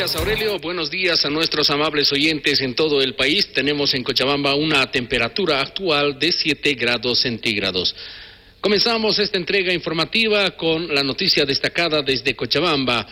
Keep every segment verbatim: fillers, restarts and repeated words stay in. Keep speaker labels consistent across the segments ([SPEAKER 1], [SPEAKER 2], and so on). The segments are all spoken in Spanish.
[SPEAKER 1] días, Aurelio. Buenos días a nuestros amables oyentes en todo el país. Tenemos en Cochabamba una temperatura actual de siete grados centígrados. Comenzamos esta entrega informativa con la noticia destacada desde Cochabamba,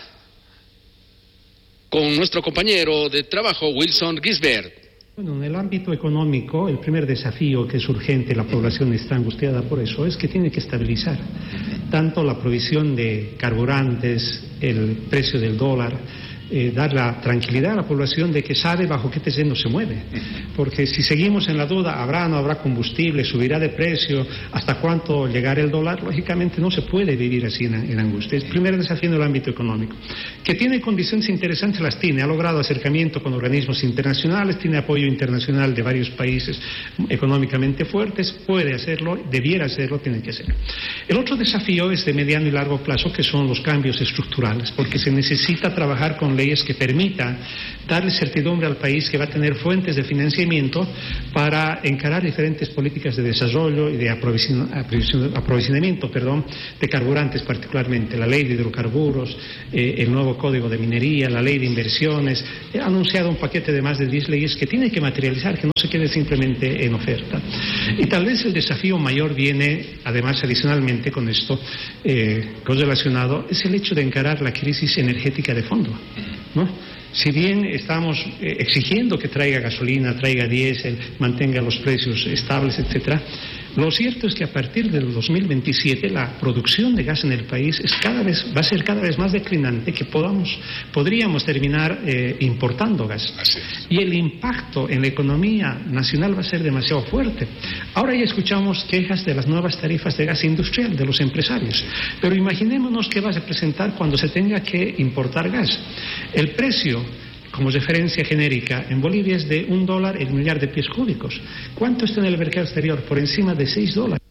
[SPEAKER 1] con nuestro compañero de trabajo, Wilson Gisbert.
[SPEAKER 2] Bueno, en el ámbito económico, el primer desafío que es urgente, la población está angustiada por eso, es que tiene que estabilizar tanto la provisión de carburantes, el precio del dólar, eh, dar la tranquilidad a la población de que sabe bajo qué terreno se mueve. Porque si seguimos en la duda, habrá o no habrá combustible, subirá de precio, hasta cuánto llegará el dólar, lógicamente no se puede vivir así en, en angustia. Es el primer desafío en el ámbito económico. Que tiene condiciones interesantes, las tiene, ha logrado acercamiento con organismos internacionales, tiene apoyo internacional de varios países económicamente fuertes, puede hacerlo, debiera hacerlo, tiene que hacerlo. El otro desafío es de mediano y largo plazo, que son los cambios estructurales, porque se necesita trabajar con leyes que permitan darle certidumbre al país que va a tener fuentes de financiamiento para encarar diferentes políticas de desarrollo y de aprovisionamiento perdón, de carburantes particularmente, la ley de hidrocarburos, eh, el nuevo código de minería, la ley de inversiones. Ha anunciado un paquete de más de diez leyes que tiene que materializar, que no se quede simplemente en oferta. Y tal vez el desafío mayor viene, además adicionalmente con esto, eh, relacionado, es el hecho de encarar la crisis energética de fondo, ¿no? Si bien estamos eh, exigiendo que traiga gasolina, traiga diésel, mantenga los precios estables, etcétera, lo cierto es que a partir del dos mil veintisiete la producción de gas en el país es cada vez, va a ser cada vez más declinante, que podamos, podríamos terminar eh, importando gas. Y el impacto en la economía nacional va a ser demasiado fuerte. Ahora ya escuchamos quejas de las nuevas tarifas de gas industrial de los empresarios, pero imaginémonos qué va a representar cuando se tenga que importar gas. El precio, como referencia genérica, en Bolivia es de un dólar el millar de pies cúbicos. ¿Cuánto está en el mercado exterior? Por encima de seis dólares.